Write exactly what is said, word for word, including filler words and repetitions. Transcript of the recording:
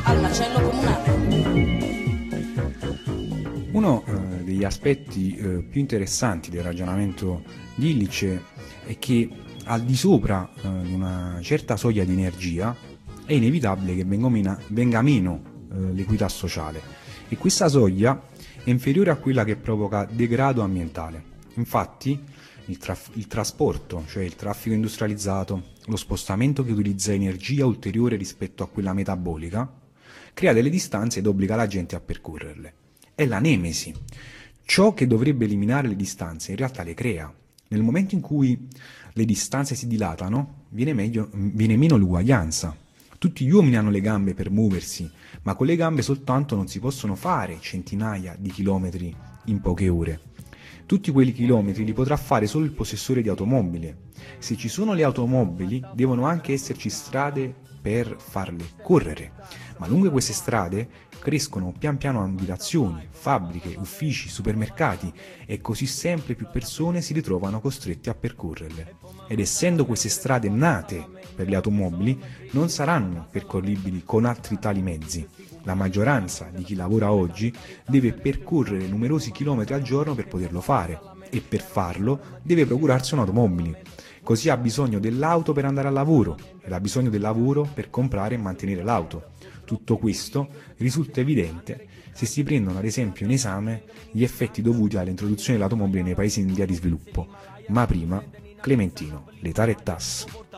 al macello comunale. Uno eh, degli aspetti eh, più interessanti del ragionamento di Illich è che al di sopra eh, di una certa soglia di energia è inevitabile che venga meno, venga meno eh, l'equità sociale, e questa soglia è inferiore a quella che provoca degrado ambientale. Infatti il, traf- il trasporto, cioè il traffico industrializzato, lo spostamento che utilizza energia ulteriore rispetto a quella metabolica, crea delle distanze ed obbliga la gente a percorrerle. È la nemesi. Ciò che dovrebbe eliminare le distanze in realtà le crea. Nel momento in cui le distanze si dilatano, viene, meglio, viene meno l'uguaglianza. Tutti gli uomini hanno le gambe per muoversi, ma con le gambe soltanto non si possono fare centinaia di chilometri in poche ore. Tutti quei chilometri li potrà fare solo il possessore di automobile. Se ci sono le automobili, devono anche esserci strade per farle correre, ma lungo queste strade crescono pian piano abitazioni, fabbriche, uffici, supermercati, e così sempre più persone si ritrovano costrette a percorrerle. Ed essendo queste strade nate per le automobili, non saranno percorribili con altri tali mezzi. La maggioranza di chi lavora oggi deve percorrere numerosi chilometri al giorno per poterlo fare, e per farlo deve procurarsi un'automobile. Così ha bisogno dell'auto per andare al lavoro ed ha bisogno del lavoro per comprare e mantenere l'auto. Tutto questo risulta evidente se si prendono ad esempio in esame gli effetti dovuti all'introduzione dell'automobile nei paesi in via di sviluppo. Ma prima, Clementino, Letare e Tass.